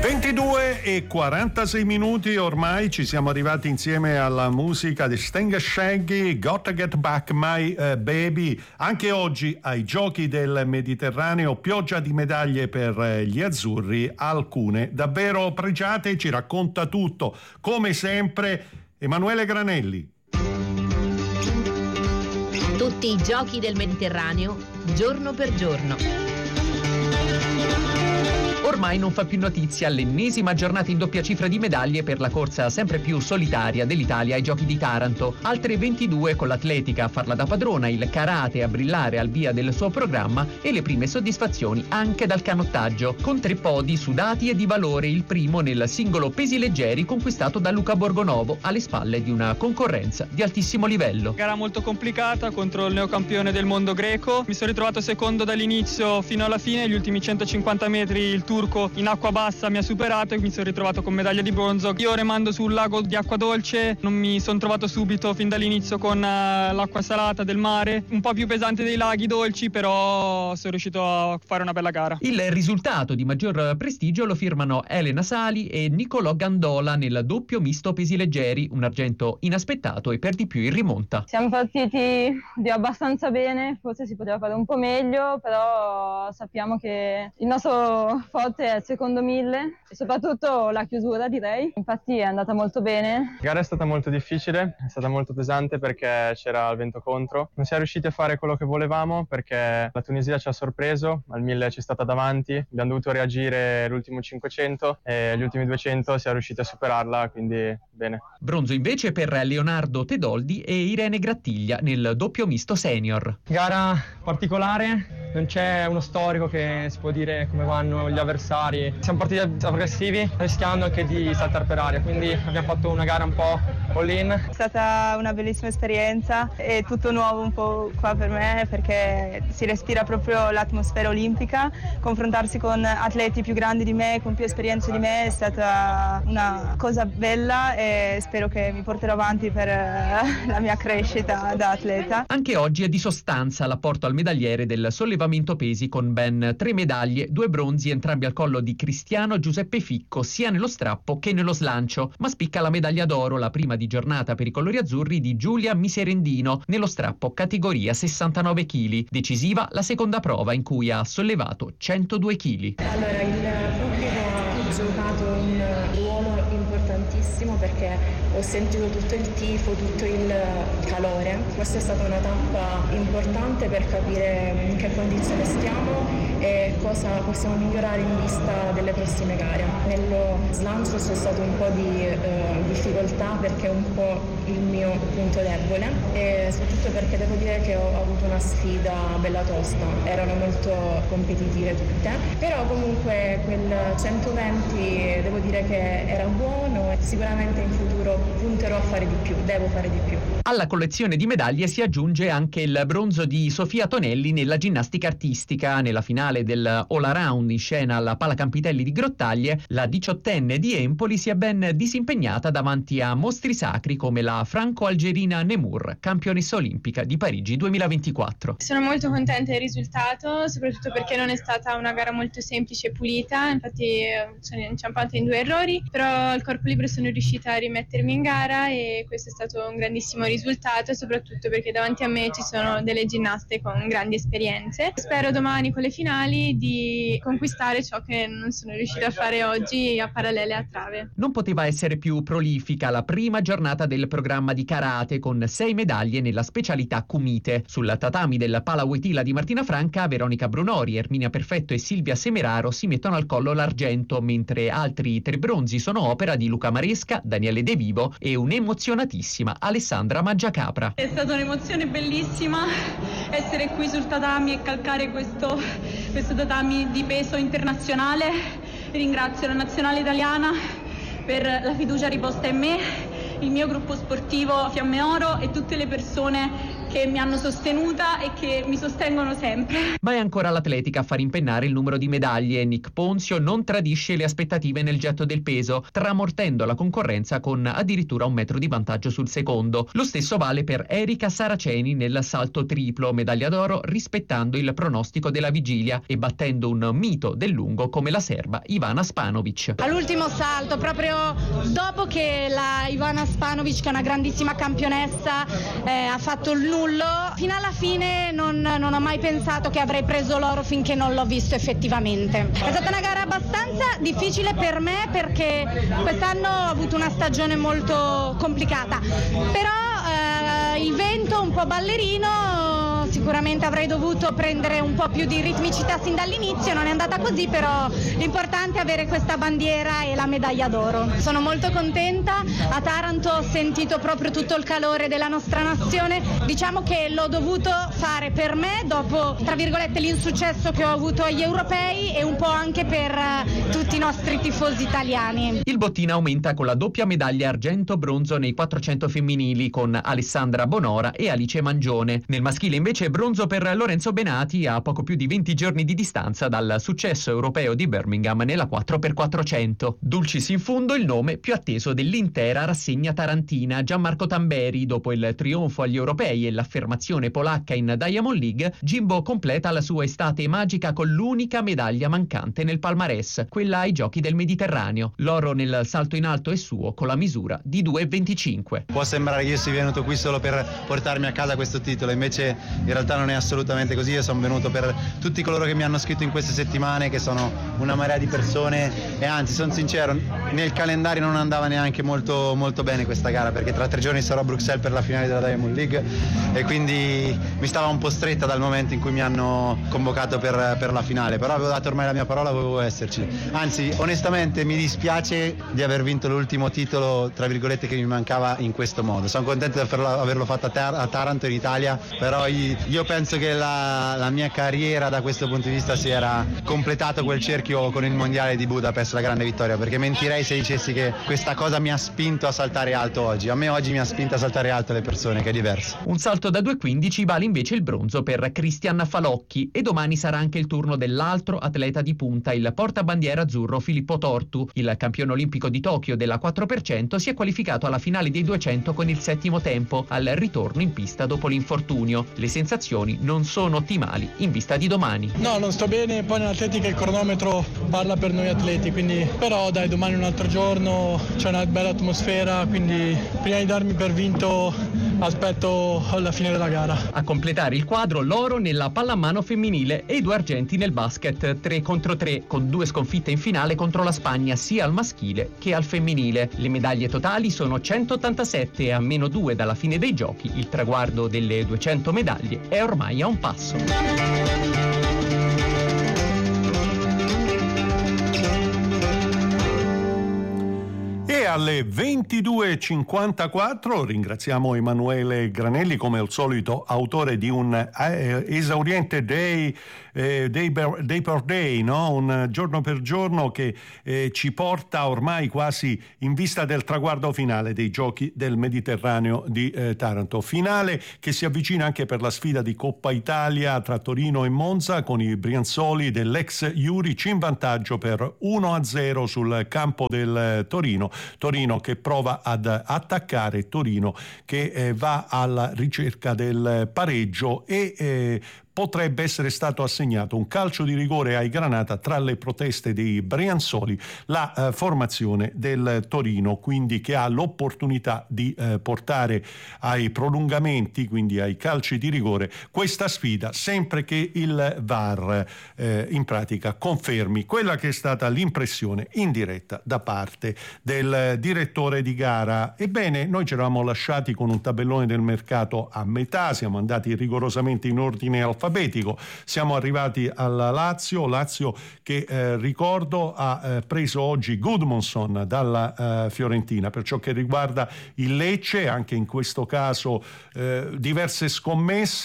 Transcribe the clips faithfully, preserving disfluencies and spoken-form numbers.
ventidue e quarantasei minuti, ormai ci siamo arrivati insieme alla musica di Sting Shaggy, Gotta Get Back My uh, Baby. Anche oggi ai Giochi del Mediterraneo, pioggia di medaglie per eh, gli azzurri, alcune davvero pregiate. Ci racconta tutto, come sempre, Emanuele Granelli. Tutti i Giochi del Mediterraneo, giorno per giorno. Ormai non fa più notizia l'ennesima giornata in doppia cifra di medaglie per la corsa sempre più solitaria dell'Italia ai Giochi di Taranto. Altre ventidue con l'atletica a farla da padrona, il karate a brillare al via del suo programma e le prime soddisfazioni anche dal canottaggio, con tre podi sudati e di valore, il primo nel singolo pesi leggeri conquistato da Luca Borgonovo alle spalle di una concorrenza di altissimo livello. Gara molto complicata contro il neocampione del mondo greco. Mi sono ritrovato secondo dall'inizio fino alla fine, gli ultimi centocinquanta metri il turco in acqua bassa mi ha superato e mi sono ritrovato con medaglia di bronzo. Io remando sul lago di acqua dolce non mi sono trovato subito fin dall'inizio con uh, l'acqua salata del mare, un po' più pesante dei laghi dolci, però sono riuscito a fare una bella gara. Il risultato di maggior prestigio lo firmano Elena Sali e Nicolò Gandola nel doppio misto pesi leggeri, un argento inaspettato e per di più in rimonta. Siamo partiti di abbastanza bene, forse si poteva fare un po' meglio, però sappiamo che il nostro forte è il secondo mille e soprattutto la chiusura, direi. Infatti è andata molto bene. La gara è stata molto difficile, è stata molto pesante perché c'era il vento contro. Non siamo riusciti a fare quello che volevamo perché la Tunisia ci ha sorpreso, al mille ci è stata davanti, abbiamo dovuto reagire l'ultimo cinquecento e gli ultimi duecento siamo riusciti a superarla, quindi bene. Bronzo invece per Leonardo Tedoldi e Irene Grattiglia nel doppio misto senior. Gara particolare, non c'è uno storico che si può dire come vanno gli avversari. Siamo partiti aggressivi, rischiando anche di saltare per aria, quindi abbiamo fatto una gara un po' all-in. È stata una bellissima esperienza, è tutto nuovo un po' qua per me perché si respira proprio l'atmosfera olimpica. Confrontarsi con atleti più grandi di me, con più esperienze di me, è stata una cosa bella e spero che mi porterò avanti per la mia crescita da atleta. Anche oggi è di sostanza l'apporto al medagliere del sollevamento pesi con ben tre medaglie, due bronzi entrambi al collo di Cristiano Giuseppe Ficco sia nello strappo che nello slancio, ma spicca la medaglia d'oro, la prima di giornata per i colori azzurri, di Giulia Miserendino nello strappo categoria sessantanove chili, decisiva la seconda prova in cui ha sollevato centodue chili. Allora, il pubblico ha giocato un ruolo importantissimo perché ho sentito tutto il tifo, tutto il calore. Questa è stata una tappa importante per capire in che condizione stiamo e cosa possiamo migliorare in vista delle prossime gare. Nello slancio c'è stato un po' di eh, difficoltà perché è un po' il mio punto debole e soprattutto perché devo dire che ho avuto una sfida bella tosta, erano molto competitive tutte, però comunque quel centoventi devo dire che era buono e sicuramente in futuro punterò a fare di più, devo fare di più. Alla collezione di medaglie si aggiunge anche il bronzo di Sofia Tonelli nella ginnastica artistica. Nella finale del All Around in scena alla Pala Campitelli di Grottaglie, la diciottenne di Empoli si è ben disimpegnata davanti a mostri sacri come la franco-algerina Nemour, campionessa olimpica di Parigi duemilaventiquattro. Sono molto contenta del risultato, soprattutto perché non è stata una gara molto semplice e pulita, infatti sono inciampata in due errori, però al corpo libero sono riuscita a rimettermi in gara e questo è stato un grandissimo risultato, soprattutto perché davanti a me ci sono delle ginnaste con grandi esperienze. Spero domani con le finali di conquistare ciò che non sono riuscita a fare oggi a parallele a trave. Non poteva essere più prolifica la prima giornata del programma di karate con sei medaglie nella specialità kumite. Sul tatami del Pala Wojtyla di Martina Franca, Veronica Brunori, Erminia Perfetto e Silvia Semeraro si mettono al collo l'argento, mentre altri tre bronzi sono opera di Luca Maresca, Daniele De Vivo e un'emozionatissima Alessandra Mangiacapra. È stata un'emozione bellissima essere qui sul tatami e calcare questo, questo tatami di peso internazionale. Ringrazio la nazionale italiana per la fiducia riposta in me, il mio gruppo sportivo Fiamme Oro e tutte le persone che mi hanno sostenuta e che mi sostengono sempre. Ma è ancora l'atletica a far impennare il numero di medaglie. Nick Ponzio non tradisce le aspettative nel getto del peso, tramortendo la concorrenza con addirittura un metro di vantaggio sul secondo. Lo stesso vale per Erika Saraceni nel salto triplo, medaglia d'oro, rispettando il pronostico della vigilia e battendo un mito del lungo come la serba Ivana Spanovic. All'ultimo salto, proprio dopo che la Ivana Spanovic, che è una grandissima campionessa, eh, ha fatto il nullo, fino alla fine non, non ho mai pensato che avrei preso l'oro finché non l'ho visto effettivamente. È stata una gara abbastanza difficile per me perché quest'anno ho avuto una stagione molto complicata, però eh, il vento un po' ballerino, sicuramente avrei dovuto prendere un po' più di ritmicità sin dall'inizio, non è andata così, però l'importante è avere questa bandiera e la medaglia d'oro. Sono molto contenta, a Taranto ho sentito proprio tutto il calore della nostra nazione, diciamo che l'ho dovuto fare per me dopo, tra virgolette, l'insuccesso che ho avuto agli europei e un po' anche per uh, tutti i nostri tifosi italiani. Il bottino aumenta con la doppia medaglia argento-bronzo nei quattrocento femminili con Alessandra Bonora e Alice Mangione. Nel maschile invece bronzo per Lorenzo Benati a poco più di venti giorni di distanza dal successo europeo di Birmingham nella quattro per quattrocento. Dulcis in fondo il nome più atteso dell'intera rassegna tarantina, Gianmarco Tamberi. Dopo il trionfo agli europei e l'affermazione polacca in Diamond League, Jimbo completa la sua estate magica con l'unica medaglia mancante nel palmarès, quella ai Giochi del Mediterraneo. L'oro nel salto in alto è suo con la misura di due virgola venticinque. Può sembrare che io sia venuto qui solo per portarmi a casa questo titolo, invece in realtà non è assolutamente così. Io sono venuto per tutti coloro che mi hanno scritto in queste settimane, che sono una marea di persone, e anzi, sono sincero, nel calendario non andava neanche molto, molto bene questa gara, perché tra tre giorni sarò a Bruxelles per la finale della Diamond League e quindi mi stava un po' stretta dal momento in cui mi hanno convocato per, per la finale, però avevo dato ormai la mia parola, volevo esserci. Anzi, onestamente mi dispiace di aver vinto l'ultimo titolo, tra virgolette, che mi mancava in questo modo. Sono contento di averlo, averlo fatto a, Tar- a Taranto in Italia, però io penso che la, la mia carriera da questo punto di vista si era completato quel cerchio con il mondiale di Budapest, la grande vittoria, perché mentirei se dicessi che questa cosa mi ha spinto a saltare alto oggi. A me oggi mi ha spinto a saltare alto le persone, che è diverso. Un salto da due virgola quindici vale invece il bronzo per Cristian Falocchi e domani sarà anche il turno dell'altro atleta di punta, il portabandiera azzurro Filippo Tortu. Il campione olimpico di Tokyo della quattro per cento si è qualificato alla finale dei duecento con il settimo tempo al ritorno in pista dopo l'infortunio. Le sensazioni non sono ottimali in vista di domani. No, non sto bene, poi nell'atletica il cronometro parla per noi atleti, quindi però dai, domani è un altro giorno, c'è una bella atmosfera, quindi prima di darmi per vinto aspetto alla fine della gara. A completare il quadro l'oro nella pallamano femminile e i due argenti nel basket tre contro tre, con due sconfitte in finale contro la Spagna sia al maschile che al femminile. Le medaglie totali sono centottantasette e a meno due dalla fine dei giochi il traguardo delle duecento medaglie è ormai a un passo. E alle ventidue e cinquantaquattro ringraziamo Emanuele Granelli, come al solito autore di un eh, esauriente day, eh, day, per, day per day, no? Un giorno per giorno che eh, ci porta ormai quasi in vista del traguardo finale dei Giochi del Mediterraneo di eh, Taranto. Finale che si avvicina anche per la sfida di Coppa Italia tra Torino e Monza, con i brianzoli dell'ex Juric in vantaggio per uno a zero sul campo del Torino. Torino che prova ad attaccare, Torino che eh, va alla ricerca del pareggio e eh, potrebbe essere stato assegnato un calcio di rigore ai Granata tra le proteste dei brianzoli, la eh, formazione del Torino, quindi che ha l'opportunità di eh, portare ai prolungamenti, quindi ai calci di rigore, questa sfida, sempre che il V A R eh, in pratica confermi quella che è stata l'impressione in diretta da parte del direttore di gara. Ebbene, noi ci eravamo lasciati con un tabellone del mercato a metà, siamo andati rigorosamente in ordine alfabetico. Siamo arrivati alla Lazio, Lazio che eh, ricordo ha eh, preso oggi Gudmundsson dalla eh, Fiorentina. Per ciò che riguarda il Lecce, anche in questo caso eh, diverse scommesse,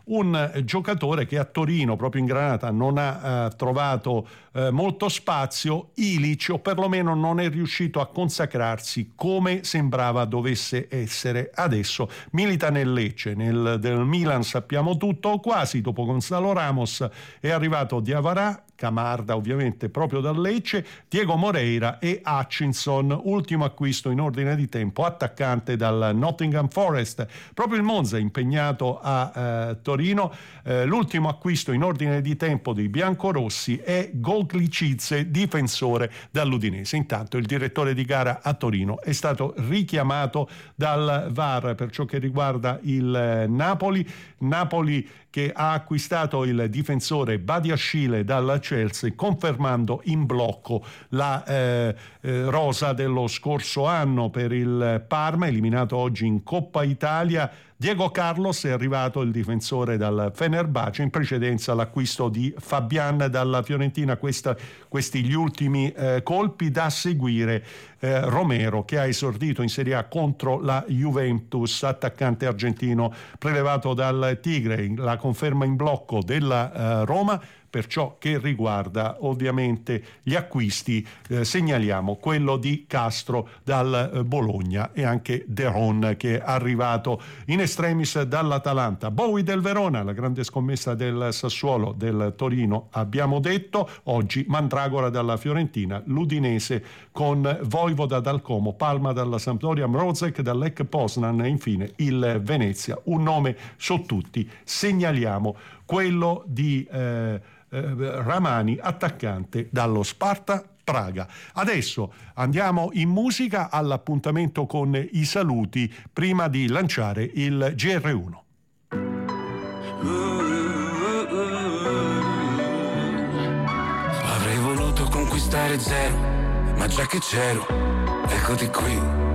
un giocatore che a Torino, proprio in Granata, non ha eh, trovato eh, molto spazio, Ilić, o perlomeno non è riuscito a consacrarsi come sembrava dovesse essere. Adesso milita nel Lecce, nel del Milan sappiamo tutto o quasi. Dopo Gonzalo Ramos è arrivato Diawara, Camarda ovviamente proprio dal Lecce, Diego Moreira e Hutchinson, ultimo acquisto in ordine di tempo, attaccante dal Nottingham Forest. Proprio il Monza è impegnato a eh, Torino. Eh, l'ultimo acquisto in ordine di tempo dei biancorossi è Gogličice, difensore dall'Udinese. Intanto il direttore di gara a Torino è stato richiamato dal V A R per ciò che riguarda il eh, Napoli. Napoli che ha acquistato il difensore Badiashile dalla Chelsea, confermando in blocco la eh, eh, rosa dello scorso anno per il Parma, eliminato oggi in Coppa Italia. Diego Carlos è arrivato, il difensore dal Fenerbahce, in precedenza l'acquisto di Fabian dalla Fiorentina. Questa, questi gli ultimi eh, colpi. Da seguire eh, Romero, che ha esordito in Serie A contro la Juventus, attaccante argentino prelevato dal Tigre, la conferma in blocco della eh, Roma. Per ciò che riguarda ovviamente gli acquisti, eh, segnaliamo quello di Castro dal eh, Bologna e anche De Ron, che è arrivato in extremis dall'Atalanta. Bowie del Verona, la grande scommessa del Sassuolo, del Torino abbiamo detto. Oggi Mandragora dalla Fiorentina, l'Udinese con Vojvoda dal Como, Palma dalla Sampdoria, Mrozek dall'Lech Poznan e infine il Venezia. Un nome su tutti, segnaliamo quello di eh, eh, Ramani, attaccante dallo Sparta Praga. Adesso andiamo in musica, all'appuntamento con i saluti prima di lanciare il G R uno. Avrei voluto conquistare zero, ma già che c'ero, eccoti qui.